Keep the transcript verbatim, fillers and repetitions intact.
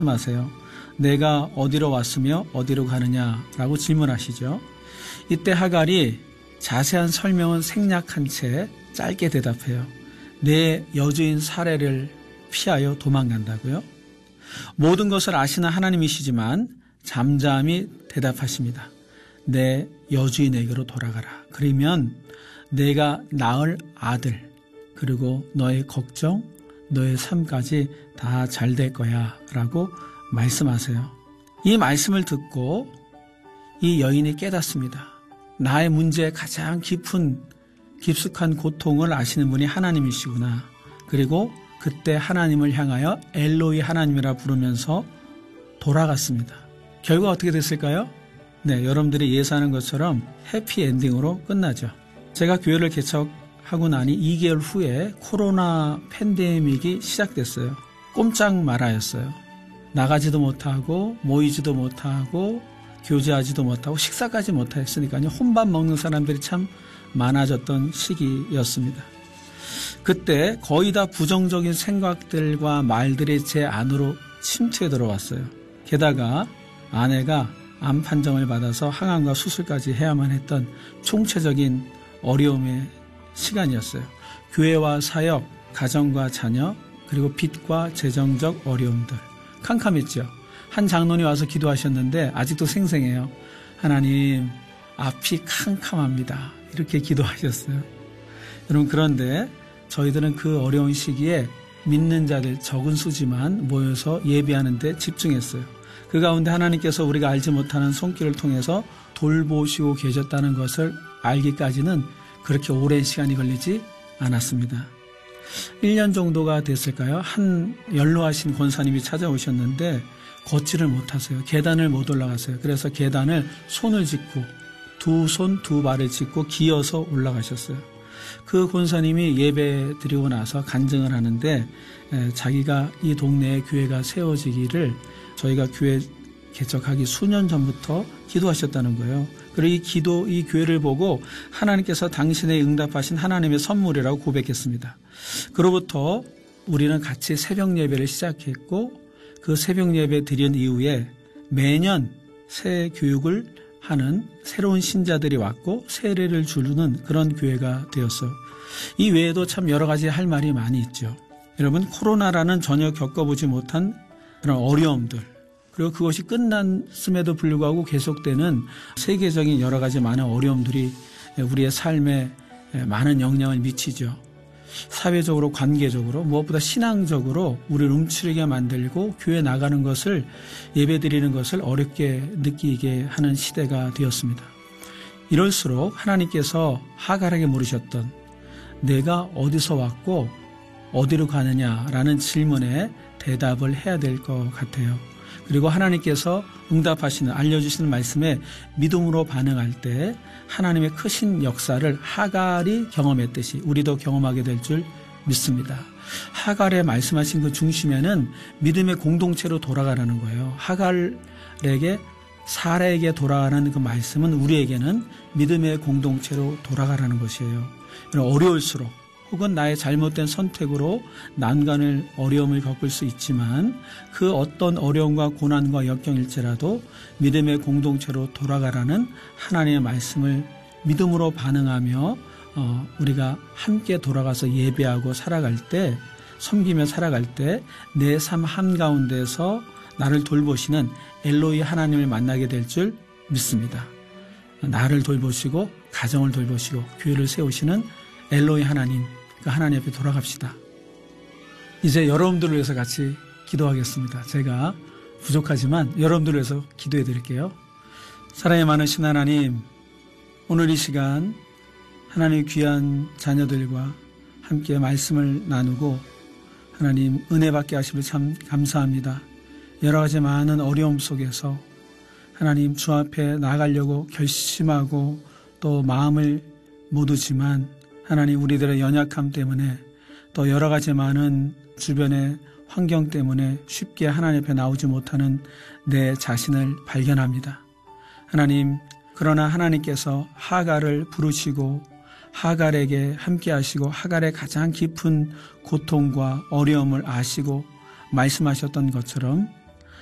말씀하세요. 내가 어디로 왔으며 어디로 가느냐라고 질문하시죠. 이때 하갈이 자세한 설명은 생략한 채 짧게 대답해요. 내 여주인 사례를 피하여 도망간다고요? 모든 것을 아시는 하나님이시지만 잠잠히 대답하십니다. 내 여주인에게로 돌아가라. 그러면 내가 낳을 아들 그리고 너의 걱정, 너의 삶까지 다 잘 될 거야 라고 말씀하세요. 이 말씀을 듣고 이 여인이 깨닫습니다. 나의 문제의 가장 깊은 깊숙한 고통을 아시는 분이 하나님이시구나. 그리고 그때 하나님을 향하여 엘로이 하나님이라 부르면서 돌아갔습니다. 결과 어떻게 됐을까요? 네, 여러분들이 예상하는 것처럼 해피엔딩으로 끝나죠. 제가 교회를 개척하고 나니 이 개월 후에 코로나 팬데믹이 시작됐어요. 꼼짝 말아였어요. 나가지도 못하고 모이지도 못하고 교제하지도 못하고 식사까지 못했으니까요. 혼밥 먹는 사람들이 참 많아졌던 시기였습니다. 그때 거의 다 부정적인 생각들과 말들이 제 안으로 침투해 들어왔어요. 게다가 아내가 암 판정을 받아서 항암과 수술까지 해야만 했던 총체적인 어려움의 시간이었어요. 교회와 사역, 가정과 자녀, 그리고 빚과 재정적 어려움들 캄캄했죠. 한 장로님 와서 기도하셨는데 아직도 생생해요. 하나님, 앞이 캄캄합니다. 이렇게 기도하셨어요. 여러분, 그런데 저희들은 그 어려운 시기에 믿는 자들 적은 수지만 모여서 예배하는 데 집중했어요. 그 가운데 하나님께서 우리가 알지 못하는 손길을 통해서 돌보시고 계셨다는 것을 알기까지는 그렇게 오랜 시간이 걸리지 않았습니다. 일 년 정도가 됐을까요? 한 연로하신 권사님이 찾아오셨는데 걷지를 못하세요. 계단을 못 올라가세요. 그래서 계단을 손을 짚고 두 손 두 발을 짚고 기어서 올라가셨어요. 그 권사님이 예배 드리고 나서 간증을 하는데 자기가 이 동네에 교회가 세워지기를 저희가 교회 개척하기 수년 전부터 기도하셨다는 거예요. 그리고 이 기도, 이 교회를 보고 하나님께서 당신의 응답하신 하나님의 선물이라고 고백했습니다. 그로부터 우리는 같이 새벽 예배를 시작했고 그 새벽 예배 드린 이후에 매년 새 교육을 하는 새로운 신자들이 왔고 세례를 주는 그런 교회가 되었어요. 이 외에도 참 여러 가지 할 말이 많이 있죠. 여러분, 코로나라는 전혀 겪어보지 못한 그런 어려움들, 그리고 그것이 끝났음에도 불구하고 계속되는 세계적인 여러 가지 많은 어려움들이 우리의 삶에 많은 영향을 미치죠. 사회적으로, 관계적으로, 무엇보다 신앙적으로 우리를 움츠리게 만들고 교회 나가는 것을, 예배드리는 것을 어렵게 느끼게 하는 시대가 되었습니다. 이럴수록 하나님께서 하갈에게 물으셨던 내가 어디서 왔고 어디로 가느냐라는 질문에 대답을 해야 될 것 같아요. 그리고 하나님께서 응답하시는, 알려주시는 말씀에 믿음으로 반응할 때 하나님의 크신 역사를 하갈이 경험했듯이 우리도 경험하게 될 줄 믿습니다. 하갈의 말씀하신 그 중심에는 믿음의 공동체로 돌아가라는 거예요. 하갈에게, 사라에게 돌아가는 그 말씀은 우리에게는 믿음의 공동체로 돌아가라는 것이에요. 어려울수록 혹은 나의 잘못된 선택으로 난간을, 어려움을 겪을 수 있지만 그 어떤 어려움과 고난과 역경일지라도 믿음의 공동체로 돌아가라는 하나님의 말씀을 믿음으로 반응하며 어, 우리가 함께 돌아가서 예배하고 살아갈 때, 섬기며 살아갈 때 내 삶 한가운데서 나를 돌보시는 엘로이 하나님을 만나게 될 줄 믿습니다. 나를 돌보시고 가정을 돌보시고 교회를 세우시는 엘로이 하나님, 그 하나님 앞에 돌아갑시다. 이제 여러분들을 위해서 같이 기도하겠습니다. 제가 부족하지만 여러분들을 위해서 기도해 드릴게요. 사랑이 많으신 하나님, 오늘 이 시간 하나님의 귀한 자녀들과 함께 말씀을 나누고 하나님 은혜 받게 하심을 참 감사합니다. 여러 가지 많은 어려움 속에서 하나님 주 앞에 나가려고 결심하고 또 마음을 모두지만 하나님 우리들의 연약함 때문에 또 여러 가지 많은 주변의 환경 때문에 쉽게 하나님 앞에 나오지 못하는 내 자신을 발견합니다. 하나님, 그러나 하나님께서 하갈을 부르시고 하갈에게 함께 하시고 하갈의 가장 깊은 고통과 어려움을 아시고 말씀하셨던 것처럼